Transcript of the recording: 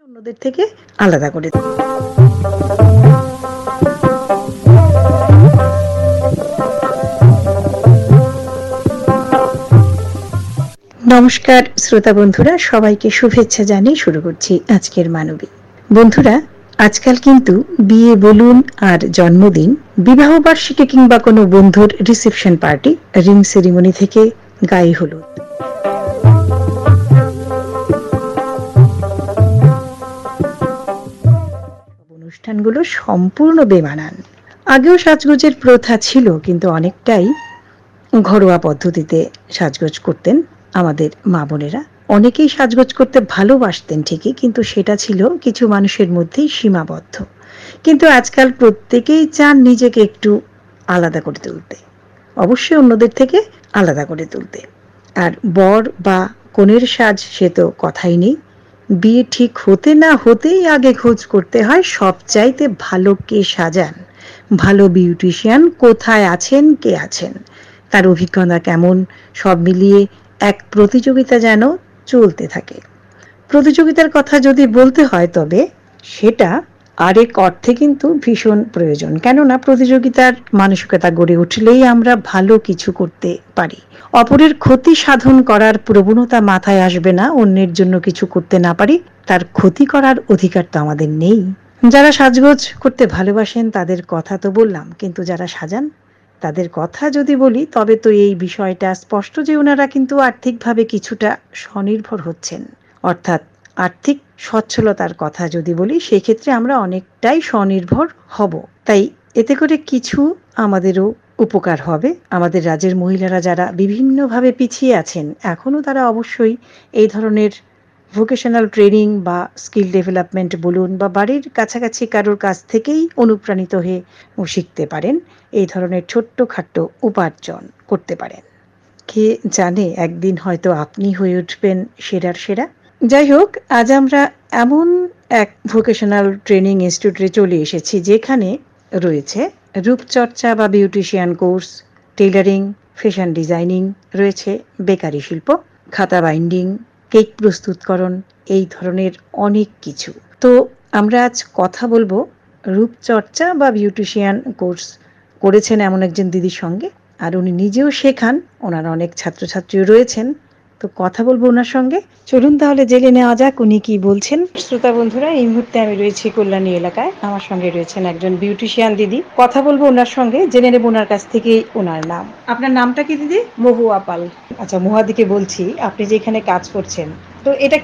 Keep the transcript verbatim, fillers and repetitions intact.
অন্যদের থেকে আলাদা করে। নমস্কার শ্রোতা বন্ধুরা, সবাইকে শুভেচ্ছা জানিয়ে শুরু করছি আজকের মানবী। বন্ধুরা, আজকাল কিন্তু বিয়ে বলুন আর জন্মদিন, বিবাহ বার্ষিকী কিংবা কোনো বন্ধুর রিসেপশন পার্টি, রিং সেরিমনি থেকে গায়ে হলুদ, অনুষ্ঠানগুলো সম্পূর্ণ বেমানান। আগেও সাজগোজের প্রথা ছিল, কিন্তু অনেকটাই ঘরোয়া পদ্ধতিতে সাজগোজ করতেন আমাদের মা বোনেরা। অনেকেই সাজগোজ করতে ভালোবাসতেন ঠিকই, কিন্তু সেটা ছিল কিছু মানুষের মধ্যেই সীমাবদ্ধ। কিন্তু আজকাল প্রত্যেকেই চান নিজেকে একটু আলাদা করে তুলতে, অবশ্যই অন্যদের থেকে আলাদা করে তুলতে। আর বর বা কনের সাজ সে তো কথাই নেই। বিয়ে ঠিক হতে না হতেই আগে খোঁজ করতে হয় সবচাইতে ভালো কে সাজান, ভালো বিউটিশিয়ান কোথায় আছেন, কে আছেন, তার অভিজ্ঞতা কেমন, সব মিলিয়ে এক প্রতিযোগিতা যেন চলতে থাকে। প্রতিযোগিতার কথা যদি বলতে হয়, তবে সেটা আরেক অর্থে কিন্তু ভীষণ প্রয়োজন। কেননা প্রতিযোগিতার মানসিকতা গড়ে উঠলেই আমরা ভালো কিছু করতে পারি। অপরের ক্ষতি সাধন করার প্রবণতা মাথায় আসবে না। অন্যের জন্য কিছু করতে না পারি, তার ক্ষতি করার অধিকার তো আমাদের নেই। যারা সাজগোজ করতে ভালোবাসেন তাদের কথা তো বললাম, কিন্তু যারা সাজান তাদের কথা যদি বলি, তবে তো এই বিষয়টা স্পষ্ট যে ওনারা কিন্তু আর্থিকভাবে কিছুটা স্বনির্ভর হচ্ছেন। অর্থাৎ আর্থিক সচ্ছলতার কথা যদি বলি, সেক্ষেত্রে আমরা অনেকটাই স্বনির্ভর হব। তাই এতে করে কিছু আমাদেরও উপকার হবে। আমাদের রাজ্যের মহিলারা যারা বিভিন্নভাবে পিছিয়ে আছেন, এখনও তারা অবশ্যই এই ধরনের ভোকেশনাল ট্রেনিং বা স্কিল ডেভেলপমেন্ট বলুন, বা বাড়ির কাছাকাছি কারোর কাছ থেকেই অনুপ্রাণিত হয়ে শিখতে পারেন। এই ধরনের ছোট্ট খাট্ট উপার্জন করতে পারেন। কে জানে একদিন হয়তো আপনি হয়ে উঠবেন সেরার সেরা। যাই হোক, আজ আমরা এমন এক ভোকেশনাল ট্রেনিং ইনস্টিটিউটে চলে এসেছি যেখানে রয়েছে রূপচর্চা বা beautician course, tailoring, fashion designing, রয়েছে বেকারি শিল্প, খাতা বাইন্ডিং, কেক প্রস্তুতকরণ, এই ধরনের অনেক কিছু। তো আমরা আজ কথা বলবো রূপচর্চা বা বিউটিশিয়ান কোর্স করেছেন এমন একজন দিদির সঙ্গে। আর উনি নিজেও শেখান, ওনার অনেক ছাত্রছাত্রীও রয়েছেন। তো কথা বলবো ওনার সঙ্গে। চলুন তাহলে জেনে নেওয়া যাক উনি কি বলছেন। শ্রোতা বন্ধুরা, এই মুহূর্তে আমি রয়েছি কল্যাণী এলাকায়। আমার সঙ্গে রয়েছেন একজন বিউটিশিয়ান দিদি। কথা বলবো ওনার সঙ্গে, জেনে নেব ওনার কাছ থেকে ওনার নাম। আপনার নামটা কি দিদি? মহুয়া পাল। আচ্ছা, মহুয়াদিকে বলছি, আপনি যে এখানে কাজ করছেন, তো এটা